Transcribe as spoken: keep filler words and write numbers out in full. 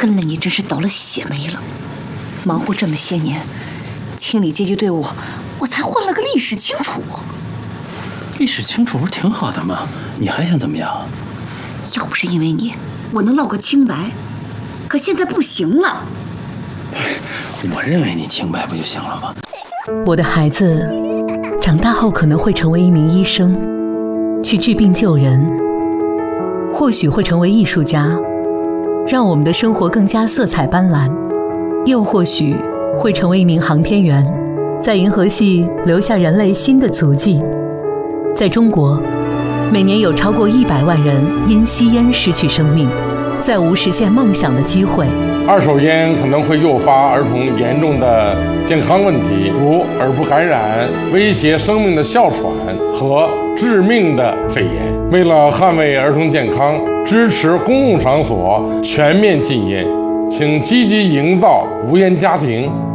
跟了你真是倒了血霉了。忙活这么些年，清理阶级队伍，我才换了个历史清楚。 历史清楚不是挺好的吗？你还想怎么样？ 要不是因为你，我能落个清白，可现在不行了。 我认为你清白不就行了吗？ 我的孩子长大后可能会成为一名医生，去治病救人，或许会成为艺术家，让我们的生活更加色彩斑斓，又或许会成为一名航天员，在银河系留下人类新的足迹。在中国，每年有超过一百万人因吸烟失去生命，再无实现梦想的机会。 二手烟可能会诱发儿童严重的健康问题，如耳部感染、威胁生命的哮喘和致命的肺炎。为了捍卫儿童健康，支持公共场所全面禁烟，请积极营造无烟家庭。